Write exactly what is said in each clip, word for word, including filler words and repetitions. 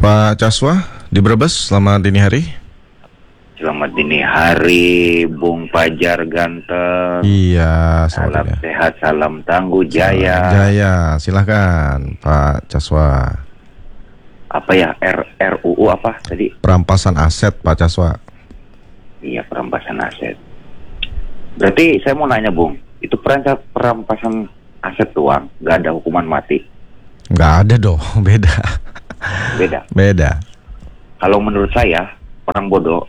Pak Caswa di Brebes, selamat dini hari. Selamat dini hari, Bung Fajar ganteng. Iya, salam ya. sehat, salam tangguh jaya. Salam jaya, silahkan Pak Caswa. Apa ya, R, RUU apa tadi? Perampasan aset Pak Caswa. Iya, perampasan aset. Berarti saya mau nanya, Bung, itu perampasan aset doang, nggak ada hukuman mati? Nggak ada dong, beda. Beda? Beda. Kalau menurut saya, orang bodoh,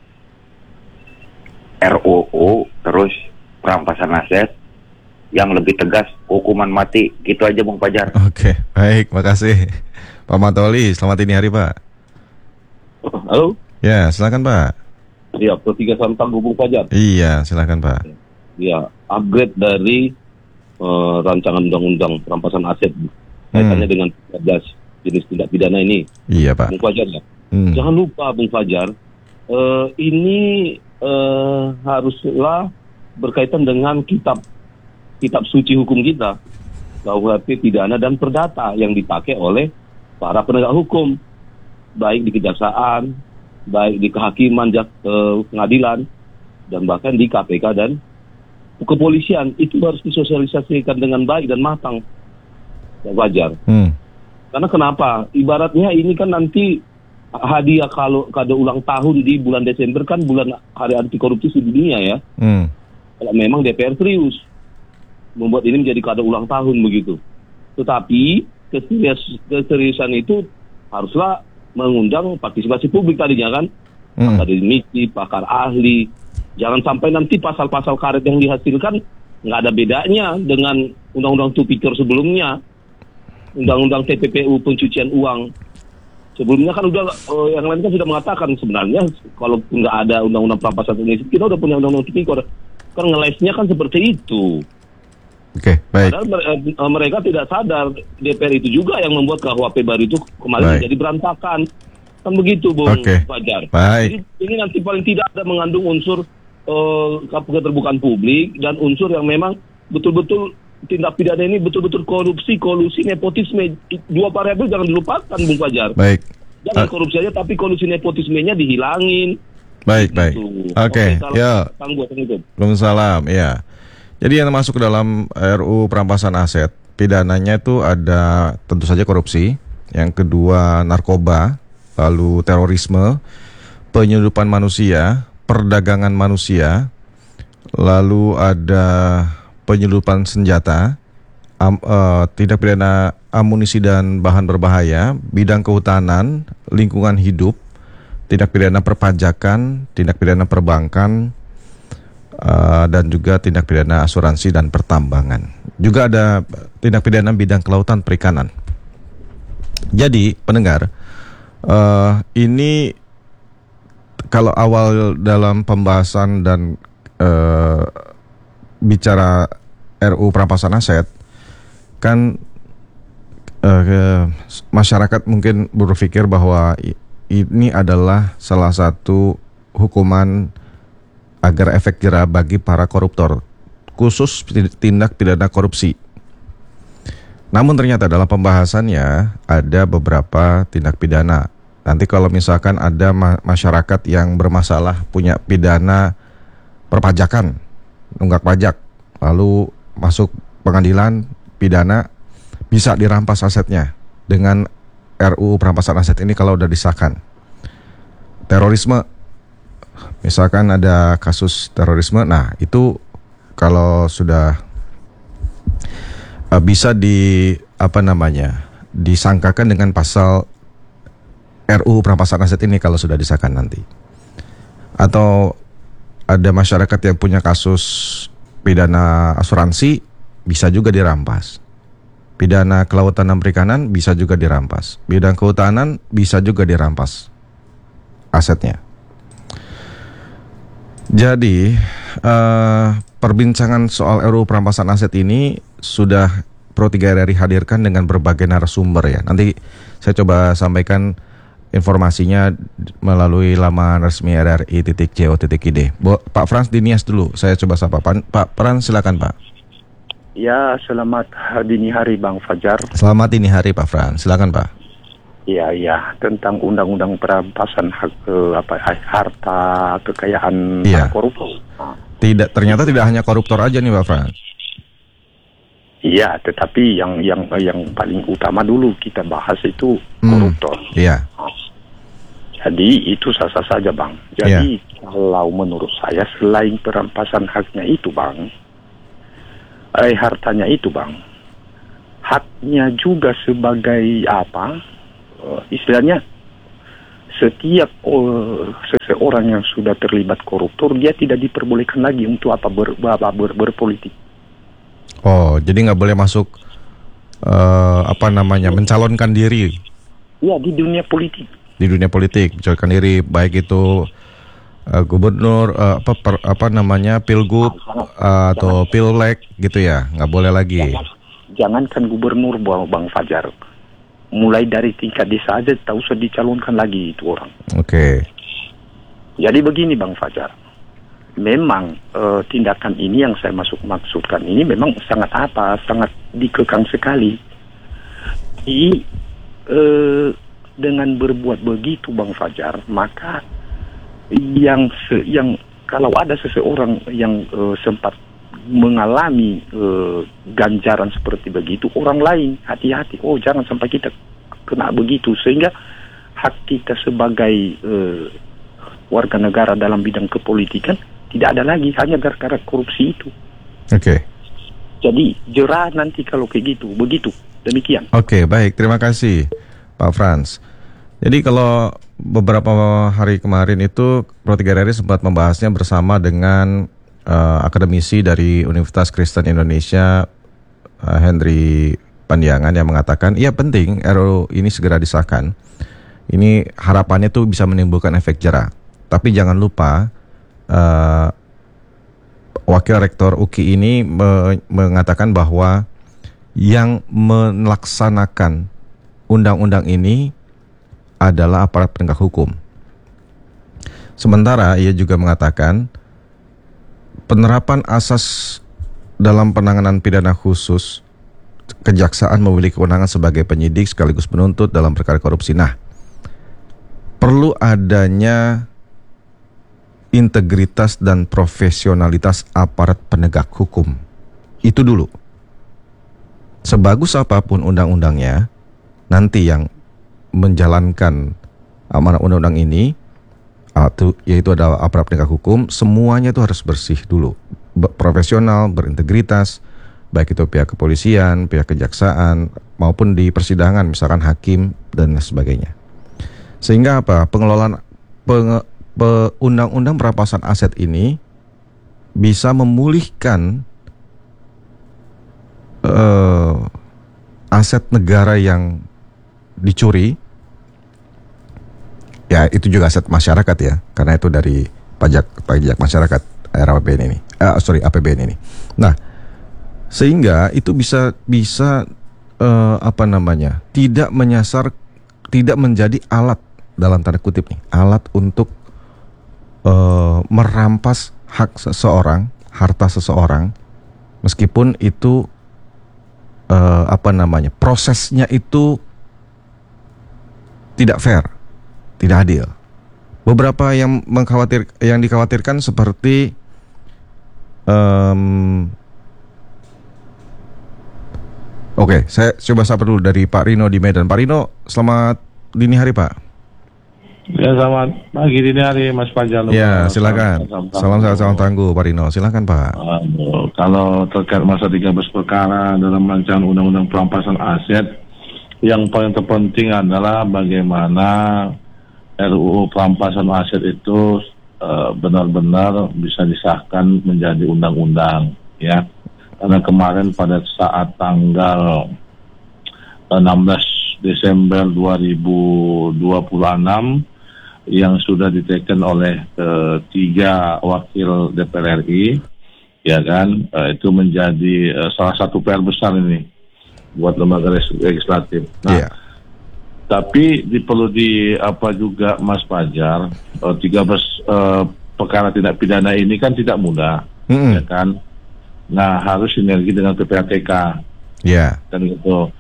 R U U terus perampasan aset, yang lebih tegas hukuman mati. Gitu aja, Bung Fajar. Oke, baik, makasih Pak Matoli. Selamat dini hari, Pak. Halo. Ya, silakan Pak. Ya, pertiga santang Bung Fajar. Iya, silakan Pak. Ya, upgrade dari uh, rancangan undang-undang perampasan aset kaitannya hmm. dengan tiga belas jenis tindak pidana ini. Iya Pak. Bung Fajar ya. Hmm. Jangan lupa Bung Fajar, uh, ini uh, haruslah berkaitan dengan kitab kitab suci hukum kita, K U H P pidana dan perdata yang dipakai oleh para penegak hukum, baik di kejaksaan, baik di kehakiman, jak, uh, pengadilan, dan bahkan di K P K dan kepolisian. Itu harus disosialisasikan dengan baik dan matang, wajar. Hmm. Karena kenapa? Ibaratnya ini kan nanti hadiah kalau kado ulang tahun di bulan Desember, kan bulan hari anti korupsi sedunia ya. Hmm. Kalau memang D P R serius membuat ini menjadi kado ulang tahun begitu. Tetapi keserius, keseriusan itu haruslah mengundang partisipasi publik tadinya kan, hmm. akademisi, pakar ahli. Jangan sampai nanti pasal-pasal karet yang dihasilkan nggak ada bedanya dengan undang-undang Tipikor sebelumnya, undang-undang T P P U pencucian uang. Sebelumnya kan udah, uh, yang lain kan sudah mengatakan sebenarnya kalau nggak ada undang-undang perampasan Indonesia, kita udah punya undang-undang Tipikor. Kan ngelesnya kan seperti itu. Oke, okay, baik. Padahal uh, mereka tidak sadar D P R itu juga yang membuat K U H P baru itu kemarin menjadi berantakan. Kan begitu, Bung okay. Fajar. Baik. Jadi ini nanti paling tidak ada mengandung unsur uh, keterbukaan publik dan unsur yang memang betul-betul tindak pidana ini betul-betul korupsi, kolusi, nepotisme. Dua variabel jangan dilupakan, Bung Fajar. Baik. Jangan uh. korupsi aja, tapi kolusi nepotismenya dihilangin. Baik, gitu. Baik. Oke, okay. okay, ya. Waalaikumsalam, ya. Jadi yang masuk ke dalam R U U perampasan aset, pidananya itu ada tentu saja korupsi, yang kedua narkoba, lalu terorisme, penyelundupan manusia, perdagangan manusia, lalu ada penyelundupan senjata, am, uh, tindak pidana amunisi dan bahan berbahaya, bidang kehutanan, lingkungan hidup, tindak pidana perpajakan, tindak pidana perbankan, uh, dan juga tindak pidana asuransi dan pertambangan. Juga ada tindak pidana bidang kelautan perikanan. Jadi pendengar, uh, ini kalau awal dalam pembahasan dan uh, bicara R U U perampasan aset, kan uh, masyarakat mungkin berpikir bahwa ini adalah salah satu hukuman agar efek jera bagi para koruptor, khusus tindak pidana korupsi. Namun ternyata dalam pembahasannya ada beberapa tindak pidana. Nanti kalau misalkan ada ma- masyarakat yang bermasalah punya pidana perpajakan, nunggak pajak, lalu masuk pengadilan pidana, bisa dirampas asetnya dengan R U U perampasan aset ini kalau udah disahkan. Terorisme, misalkan ada kasus terorisme, nah itu kalau sudah uh, bisa di apa namanya disangkakan dengan pasal R U U perampasan aset ini kalau sudah disahkan nanti. Atau ada masyarakat yang punya kasus pidana asuransi, bisa juga dirampas. Pidana kelautan dan perikanan bisa juga dirampas. Bidang kehutanan bisa juga dirampas asetnya. Jadi uh, perbincangan soal R U U perampasan aset ini sudah Pro tiga R R I hadirkan dengan berbagai narasumber ya. Nanti saya coba sampaikan informasinya melalui laman resmi r r i titik co titik i d. Pak Frans Dinias dulu, saya coba sapa. Pak Frans, silakan Pak. Ya, selamat dini hari Bang Fajar. Selamat dini hari Pak Frans, silakan Pak. Iya, iya, tentang undang-undang perampasan hak eh, apa harta kekayaan Iya. koruptor. Tidak, ternyata tidak hanya koruptor aja nih Pak Frans. Iya, tetapi yang yang yang paling utama dulu kita bahas itu Hmm, koruptor. Iya. Jadi itu sah-sah saja, Bang. Jadi kalau menurut saya selain perampasan haknya itu, Bang, eh hartanya itu, Bang, haknya juga sebagai apa? Uh, istilahnya setiap uh, seseorang yang sudah terlibat koruptor dia tidak diperbolehkan lagi untuk apa ber, ber, ber, berpolitik. Oh, jadi nggak boleh masuk uh, apa namanya mencalonkan diri Ya, di dunia politik. di dunia politik, mencalonkan diri baik itu uh, gubernur, uh, apa per, apa namanya pilgub uh, atau pilek gitu ya, nggak boleh lagi. Jangan, jangankan gubernur, Bang Fajar. Mulai dari tingkat desa aja tak usah dicalonkan lagi itu orang. Oke. Okay. Jadi begini Bang Fajar, memang uh, tindakan ini yang saya masuk maksudkan ini memang sangat apa, sangat dikekang sekali. Di, uh, dengan berbuat begitu Bang Fajar, maka yang se, yang kalau ada seseorang yang uh, sempat mengalami uh, ganjaran seperti begitu, orang lain hati-hati, oh jangan sampai kita kena begitu, sehingga hak kita sebagai uh, warga negara dalam bidang kepolitikan tidak ada lagi hanya gara-gara korupsi itu. Oke. Okay. Jadi jerah nanti kalau kayak gitu, begitu, demikian. Oke, okay, baik, terima kasih Pak Frans. Jadi kalau beberapa hari kemarin itu Pro tiga R R I sempat membahasnya bersama dengan Uh, akademisi dari Universitas Kristen Indonesia, uh, Henry Pandiangan, yang mengatakan iya penting R U U ini segera disahkan. Ini harapannya tuh bisa menimbulkan efek jera. Tapi jangan lupa uh, Wakil Rektor U K I ini me- mengatakan bahwa yang melaksanakan undang-undang ini adalah aparat penegak hukum. Sementara ia juga mengatakan penerapan asas dalam penanganan pidana khusus, kejaksaan memiliki kewenangan sebagai penyidik sekaligus penuntut dalam perkara korupsi. Nah, perlu adanya integritas dan profesionalitas aparat penegak hukum. Itu dulu. Sebagus apapun undang-undangnya, nanti yang menjalankan amanah undang-undang ini, yaitu adalah aparat penegak hukum, semuanya itu harus bersih dulu, profesional, berintegritas, baik itu pihak kepolisian, pihak kejaksaan, maupun di persidangan, misalkan hakim dan sebagainya. Sehingga apa? Pengelolaan penge, pe, undang-undang perampasan aset ini bisa memulihkan uh, aset negara yang dicuri. Ya, itu juga aset masyarakat ya, karena itu dari pajak pajak masyarakat R A P B N ini, eh, sorry A P B N ini. Nah, sehingga itu bisa bisa eh, apa namanya, tidak menyasar, tidak menjadi alat dalam tanda kutip nih, alat untuk eh, merampas hak seseorang, harta seseorang, meskipun itu eh, apa namanya, prosesnya itu tidak fair. Tidak adil. Beberapa yang mengkhawatir, yang dikhawatirkan seperti um, Oke, okay, saya coba sapa dulu dari Pak Rino di Medan. Pak Rino, selamat dini hari Pak. Ya, selamat pagi dini hari Mas Fajar. Ya, silakan. Salam sehat, salam tangguh Pak Rino. Silakan Pak. Aduh, kalau terkait masa tiga belas perkara dalam rancangan undang-undang perampasan aset, yang paling terpenting adalah bagaimana R U U perampasan aset itu uh, benar-benar bisa disahkan menjadi undang-undang, ya. Karena kemarin pada saat tanggal enam belas Desember dua ribu dua puluh enam yang sudah diteken oleh uh, tiga wakil D P R R I, ya kan, uh, itu menjadi uh, salah satu P R besar ini buat lembaga legislatif. Nah, yeah. Tapi di, perlu di apa juga Mas Fajar, uh, tiga belas uh, perkara tindak pidana ini kan tidak mudah, mm-hmm. ya kan. Nah, harus sinergi dengan P P A T K, ya, yeah. kan gitu.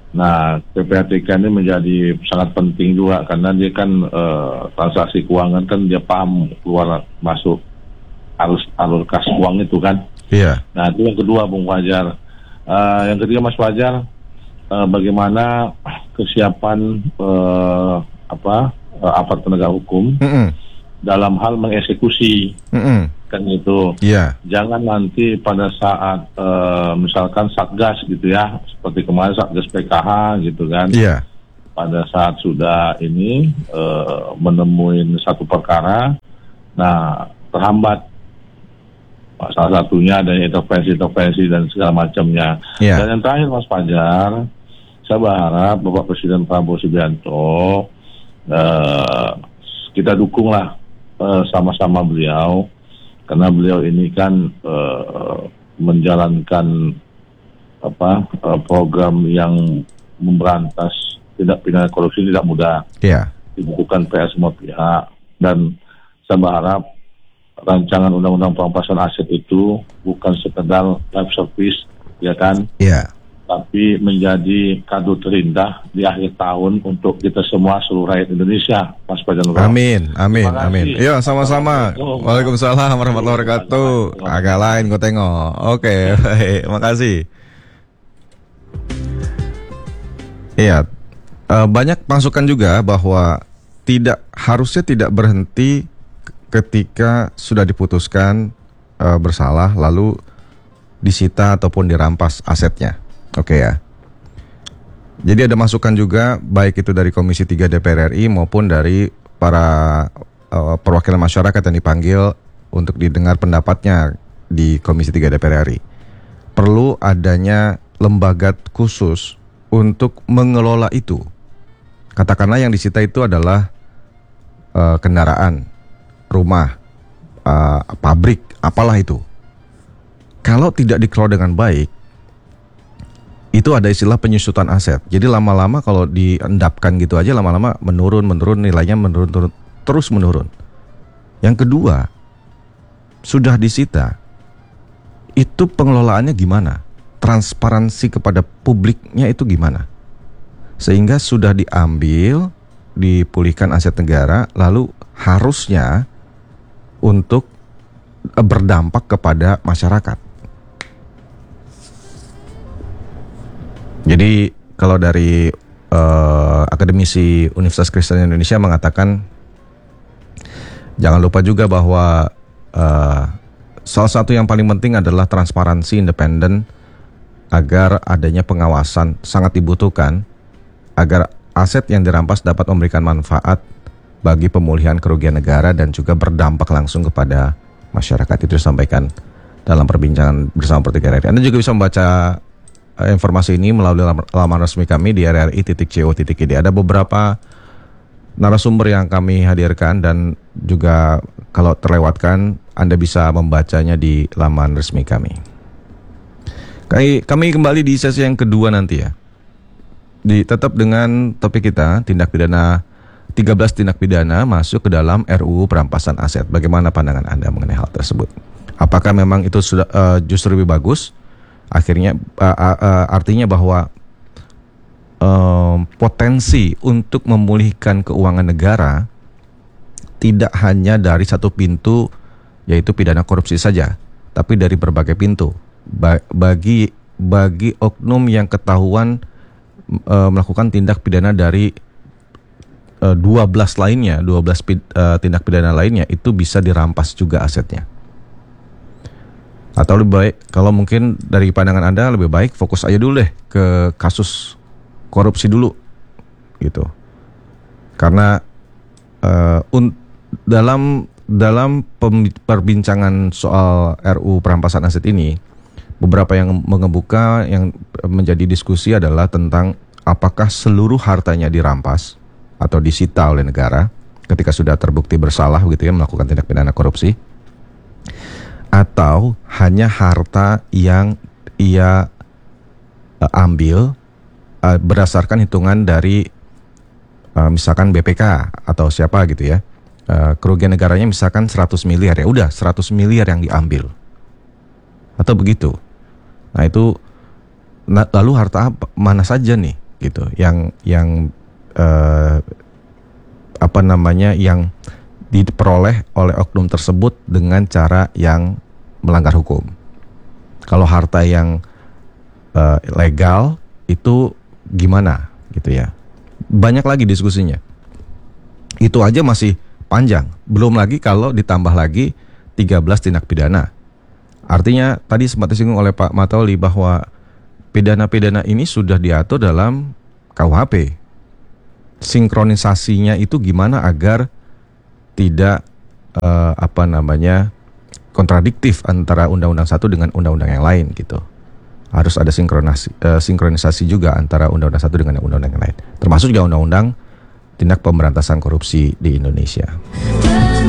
Nah, P P A T K ini menjadi sangat penting juga karena dia kan uh, transaksi keuangan kan dia paham keluar masuk arus alur kas uang itu kan. Iya. Nah, itu yang kedua, Bung Fajar. Uh, yang ketiga, Mas Fajar, uh, bagaimana kesiapan uh, apa uh, aparat penegak hukum mm-hmm. dalam hal mengeksekusi. Mm-hmm. Kan itu, yeah. Jangan nanti pada saat uh, misalkan satgas gitu ya, seperti kemarin satgas P K H gitu kan, yeah. pada saat sudah ini uh, menemuin satu perkara, nah terhambat, salah satunya ada intervensi-intervensi dan segala macamnya. Yeah. Dan yang terakhir Mas Fajar, saya berharap Bapak Presiden Prabowo Subianto uh, kita dukunglah uh, sama-sama beliau. Karena beliau ini kan uh, menjalankan apa uh, program yang memberantas tindak pidana korupsi tidak mudah. Yeah. Dibutuhkan P R semua pihak, dan saya berharap rancangan undang-undang perampasan aset itu bukan sekedar lip service, ya kan? Yeah. Tapi menjadi kado terindah di akhir tahun untuk kita semua seluruh rakyat Indonesia, Mas Fajar. Amin, amin, amin. Iya, sama-sama. Waalaikumsalam warahmatullahi wabarakatuh. Agak lain gue tengok. Oke, baik, makasih. Iya, banyak masukan juga bahwa tidak harusnya tidak berhenti ketika sudah diputuskan uh, bersalah lalu disita ataupun dirampas asetnya. Oke okay, ya. Jadi ada masukan juga baik itu dari Komisi tiga D P R R I maupun dari para uh, perwakilan masyarakat yang dipanggil untuk didengar pendapatnya di Komisi tiga D P R R I. Perlu adanya lembaga khusus untuk mengelola itu. Katakanlah yang disita itu adalah uh, kendaraan, rumah, uh, pabrik, apalah itu. Kalau tidak dikelola dengan baik, itu ada istilah penyusutan aset. Jadi lama-lama kalau diendapkan gitu aja, lama-lama menurun, menurun, nilainya menurun, turun, terus menurun. Yang kedua, sudah disita, itu pengelolaannya gimana? Transparansi kepada publiknya itu gimana? Sehingga sudah diambil, dipulihkan aset negara, lalu harusnya untuk berdampak kepada masyarakat. Jadi kalau dari uh, akademisi Universitas Kristen Indonesia mengatakan jangan lupa juga bahwa uh, salah satu yang paling penting adalah transparansi, independen, agar adanya pengawasan sangat dibutuhkan agar aset yang dirampas dapat memberikan manfaat bagi pemulihan kerugian negara dan juga berdampak langsung kepada masyarakat. Itu disampaikan dalam perbincangan bersama Per tiga R R I. Anda juga bisa membaca informasi ini melalui laman resmi kami di r r i titik co titik i d. Ada beberapa narasumber yang kami hadirkan dan juga kalau terlewatkan Anda bisa membacanya di laman resmi kami. Kami, kami kembali di sesi yang kedua nanti ya. Di, tetap dengan topik kita, tindak pidana tiga belas tindak pidana masuk ke dalam R U U perampasan aset. Bagaimana pandangan Anda mengenai hal tersebut? Apakah memang itu sudah uh, justru lebih bagus? Akhirnya uh, uh, artinya bahwa uh, potensi untuk memulihkan keuangan negara tidak hanya dari satu pintu, yaitu pidana korupsi saja, tapi dari berbagai pintu. Ba- bagi bagi oknum yang ketahuan uh, melakukan tindak pidana dari uh, dua belas lainnya, dua belas pid, uh, tindak pidana lainnya, itu bisa dirampas juga asetnya. Atau lebih baik, kalau mungkin dari pandangan Anda lebih baik fokus aja dulu deh ke kasus korupsi dulu, gitu. Karena uh, un- dalam dalam pem- perbincangan soal R U U perampasan aset ini, beberapa yang mengemuka yang menjadi diskusi adalah tentang apakah seluruh hartanya dirampas atau disita oleh negara ketika sudah terbukti bersalah, gitu ya, melakukan tindak pidana korupsi, atau hanya harta yang ia uh, ambil uh, berdasarkan hitungan dari uh, misalkan B P K atau siapa gitu ya, uh, kerugian negaranya misalkan seratus miliar, ya udah seratus miliar yang diambil atau begitu. Nah itu, nah, lalu harta apa, mana saja nih gitu, yang yang uh, apa namanya yang diperoleh oleh oknum tersebut dengan cara yang melanggar hukum. Kalau harta yang uh, legal itu gimana gitu ya. Banyak lagi diskusinya. Itu aja masih panjang. Belum lagi kalau ditambah lagi tiga belas tindak pidana. Artinya tadi sempat disinggung oleh Pak Matauli bahwa pidana-pidana ini sudah diatur dalam K U H P. Sinkronisasinya itu gimana agar tidak uh, apa namanya kontradiktif antara undang-undang satu dengan undang-undang yang lain gitu. Harus ada sinkronisasi, uh, sinkronisasi juga antara undang-undang satu dengan undang-undang yang lain. Termasuk juga undang-undang tindak pemberantasan korupsi di Indonesia.